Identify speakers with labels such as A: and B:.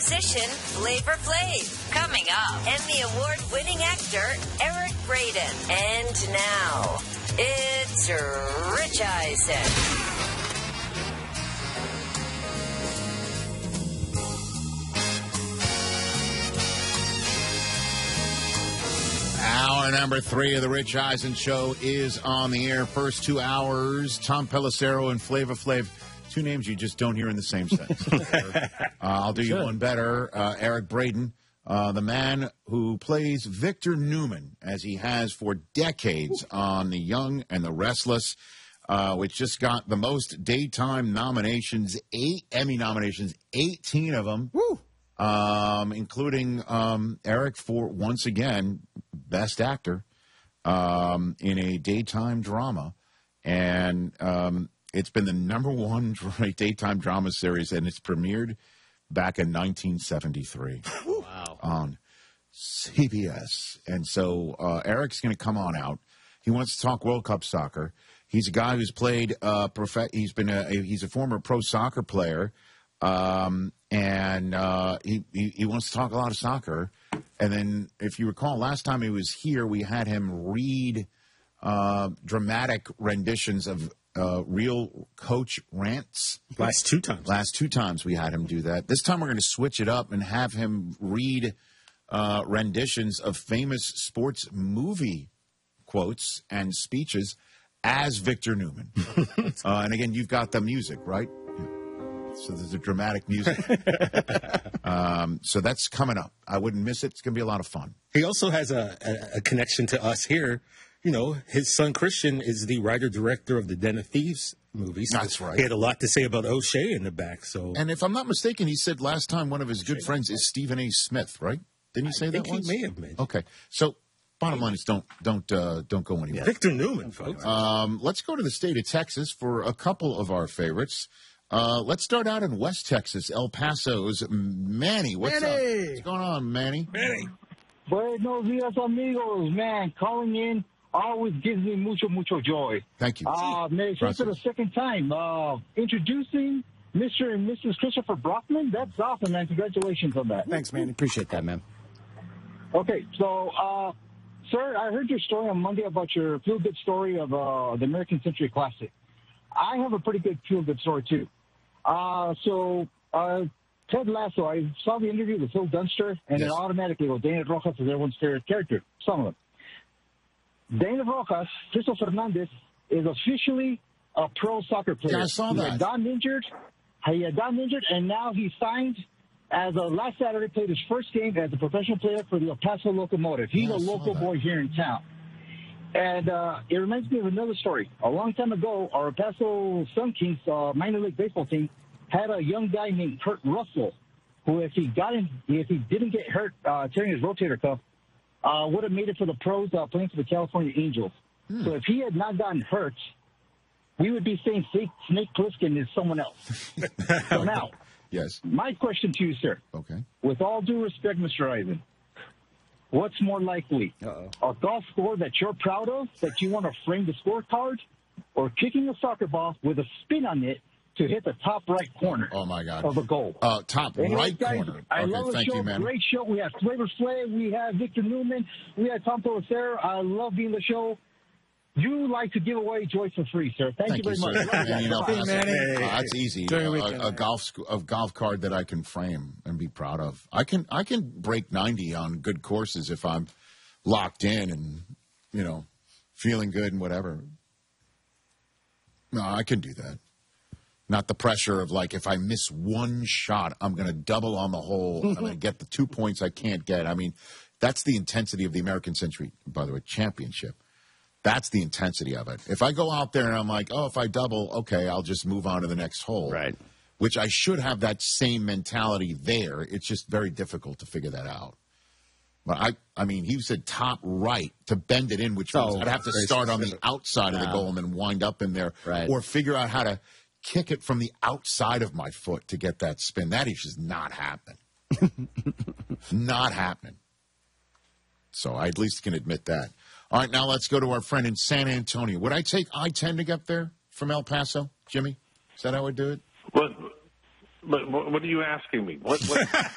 A: musician Flavor Flav. Coming up, Emmy Award-winning actor Eric Braeden. And now, it's Rich Eisen.
B: Hour number 3 of the Rich Eisen Show is on the air. First 2 hours, Tom Pelissero and Flavor Flav. 2 names you just don't hear in the same sentence. I'll do you one better. Eric Braeden, the man who plays Victor Newman, as he has for decades on The Young and the Restless, which just got the most daytime nominations, 8 Emmy nominations, 18 of them.
C: Woo!
B: Including Eric for, once again, Best Actor in a daytime drama. And it's been the number 1 daytime drama series, and it's premiered back in 1973 on CBS. And so Eric's going to come on out. He wants to talk World Cup soccer. He's a guy who's played, he's a former pro soccer player. And he wants to talk a lot of soccer. And then, if you recall, last time he was here, we had him read dramatic renditions of real coach rants.
C: Last two times
B: we had him do that. This time we're going to switch it up and have him read renditions of famous sports movie quotes and speeches as Victor Newman. And again, you've got the music, right? So there's a dramatic music. So that's coming up. I wouldn't miss it. It's going to be a lot of fun.
C: He also has a connection to us here. You know, his son Christian is the writer-director of the Den of Thieves movies. So
B: that's right.
C: He had a lot to say about O'Shea in the back. So,
B: and if I'm not mistaken, he said last time one of his good friends is Stephen A. Smith, right? Didn't you say that once?
C: He may have mentioned.
B: Okay. So bottom line is don't go anywhere.
C: Victor Newman, folks.
B: Let's go to the state of Texas for a couple of our favorites. Let's start out in West Texas, El Paso's Manny. What's up? What's going on, Manny?
D: Buenos dias, amigos. Man, calling in always gives me mucho joy.
B: Thank you.
D: For the second time, introducing Mr. and Mrs. Christopher Brockman. That's awesome, man. Congratulations on that.
E: Thanks, man. Appreciate that, man.
D: Okay, so, sir, I heard your story on Monday about your feel-good story of the American Century Classic. I have a pretty good feel-good story, too. Ted Lasso, I saw the interview with Phil Dunster, and it automatically goes, Dana Rojas is everyone's favorite character, some of them. Dana Rojas, Crystal Fernandez, is officially a pro soccer player.
B: Yeah, I saw that.
D: He had gotten injured, and now he signed as last Saturday, played his first game as a professional player for the El Paso Locomotive. He's a local boy here in town. And it reminds me of another story. A long time ago, our El Paso Sun Kings minor league baseball team had a young guy named Kurt Russell, who, if he didn't get hurt tearing his rotator cuff, would have made it for the pros playing for the California Angels. So if he had not gotten hurt, we would be saying Snake Plissken is someone else. So now,
B: yes,
D: my question to you, sir.
B: Okay.
D: With all due respect, Mr. Eisen, what's more likely? A golf score that you're proud of, that you want to frame the scorecard, or kicking a soccer ball with a spin on it to hit the top right corner of a goal?
B: Top
D: Anyways,
B: right
D: guys,
B: corner.
D: I
B: Okay,
D: love the
B: thank
D: show.
B: you, man.
D: Great show. We have Flavor Flav. We have Victor Newman. We have Tom Pelissero. I love being the show. You like to give away joy for free, sir. Thank you very much.
B: That's easy. A golf card that I can frame and be proud of. I can break 90 on good courses if I'm locked in and feeling good and whatever. No, I can do that. Not the pressure of, like, if I miss one shot, I'm going to double on the hole. I'm going to get the 2 points I can't get. I mean, that's the intensity of the American Century, by the way, championship. That's the intensity of it. If I go out there and I'm like, if I double, okay, I'll just move on to the next hole.
E: Right.
B: Which I should have that same mentality there. It's just very difficult to figure that out. But I mean, he said top right to bend it in, which means I'd have to start on the outside of the goal and then wind up in there.
E: Right.
B: Or figure out how to kick it from the outside of my foot to get that spin. That is just not happening. Not happening. So I at least can admit that. All right, now let's go to our friend in San Antonio. Would I take I-10 to get there from El Paso, Jimmy? Is that how I would do it?
F: What are you asking me? What